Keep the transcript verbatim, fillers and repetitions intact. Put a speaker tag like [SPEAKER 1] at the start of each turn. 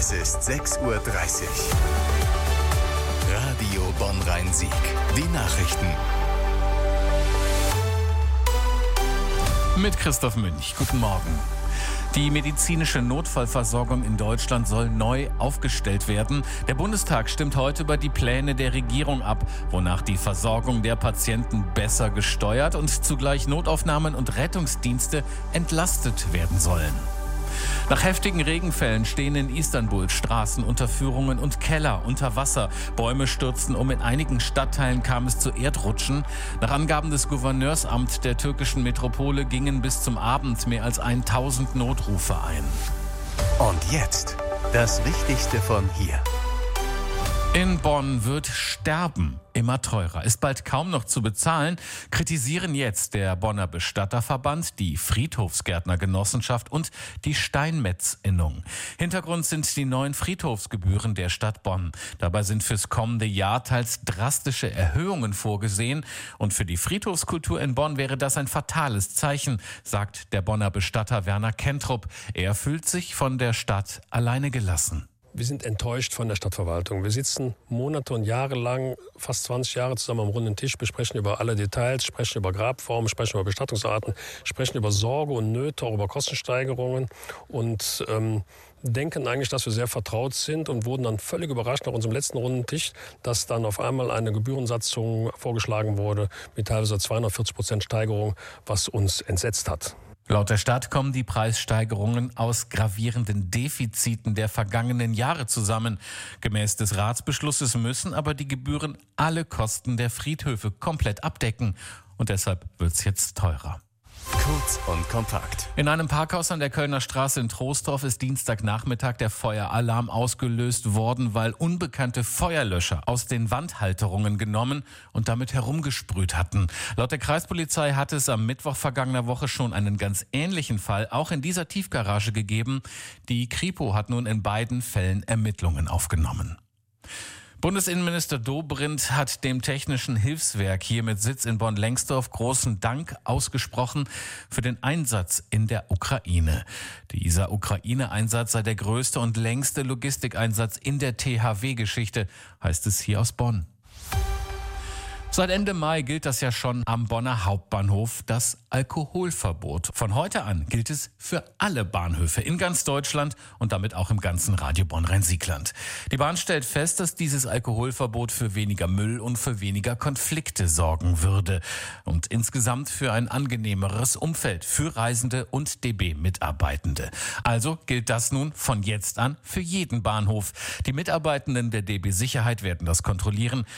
[SPEAKER 1] Es ist sechs Uhr dreißig. Radio Bonn-Rhein-Sieg. Die Nachrichten.
[SPEAKER 2] Mit Christoph Münch. Guten Morgen. Die medizinische Notfallversorgung in Deutschland soll neu aufgestellt werden. Der Bundestag stimmt heute über die Pläne der Regierung ab, wonach die Versorgung der Patienten besser gesteuert und zugleich Notaufnahmen und Rettungsdienste entlastet werden sollen. Nach heftigen Regenfällen stehen in Istanbul Straßenunterführungen und Keller unter Wasser. Bäume stürzten um, in einigen Stadtteilen kam es zu Erdrutschen. Nach Angaben des Gouverneursamts der türkischen Metropole gingen bis zum Abend mehr als tausend Notrufe ein.
[SPEAKER 1] Und jetzt das Wichtigste von hier.
[SPEAKER 2] In Bonn wird Sterben immer teurer, ist bald kaum noch zu bezahlen, kritisieren jetzt der Bonner Bestatterverband, die Friedhofsgärtnergenossenschaft und die Steinmetzinnung. Hintergrund sind die neuen Friedhofsgebühren der Stadt Bonn. Dabei sind fürs kommende Jahr teils drastische Erhöhungen vorgesehen. Und für die Friedhofskultur in Bonn wäre das ein fatales Zeichen, sagt der Bonner Bestatter Werner Kentrup. Er fühlt sich von der Stadt alleine gelassen.
[SPEAKER 3] Wir sind enttäuscht von der Stadtverwaltung. Wir sitzen Monate und Jahre lang, fast zwanzig Jahre zusammen am runden Tisch, besprechen über alle Details, sprechen über Grabformen, sprechen über Bestattungsarten, sprechen über Sorge und Nöte, auch über Kostensteigerungen und ähm, denken eigentlich, dass wir sehr vertraut sind und wurden dann völlig überrascht nach unserem letzten runden Tisch, dass dann auf einmal eine Gebührensatzung vorgeschlagen wurde mit teilweise zweihundertvierzig Prozent Steigerung, was uns entsetzt hat.
[SPEAKER 2] Laut der Stadt kommen die Preissteigerungen aus gravierenden Defiziten der vergangenen Jahre zusammen. Gemäß des Ratsbeschlusses müssen aber die Gebühren alle Kosten der Friedhöfe komplett abdecken. Und deshalb wird es jetzt teurer.
[SPEAKER 1] Kurz und kompakt.
[SPEAKER 2] In einem Parkhaus an der Kölner Straße in Troisdorf ist Dienstagnachmittag der Feueralarm ausgelöst worden, weil unbekannte Feuerlöscher aus den Wandhalterungen genommen und damit herumgesprüht hatten. Laut der Kreispolizei hat es am Mittwoch vergangener Woche schon einen ganz ähnlichen Fall auch in dieser Tiefgarage gegeben. Die Kripo hat nun in beiden Fällen Ermittlungen aufgenommen. Bundesinnenminister Dobrindt hat dem Technischen Hilfswerk hier mit Sitz in Bonn-Lengsdorf großen Dank ausgesprochen für den Einsatz in der Ukraine. Dieser Ukraine-Einsatz sei der größte und längste Logistikeinsatz in der T H W-Geschichte, heißt es hier aus Bonn. Seit Ende Mai gilt das ja schon am Bonner Hauptbahnhof, das Alkoholverbot. Von heute an gilt es für alle Bahnhöfe in ganz Deutschland und damit auch im ganzen Radio Bonn-Rhein-Sieg-Land. Die Bahn stellt fest, dass dieses Alkoholverbot für weniger Müll und für weniger Konflikte sorgen würde und insgesamt für ein angenehmeres Umfeld für Reisende und D B-Mitarbeitende. Also gilt das nun von jetzt an für jeden Bahnhof. Die Mitarbeitenden der D B Sicherheit werden das kontrollieren.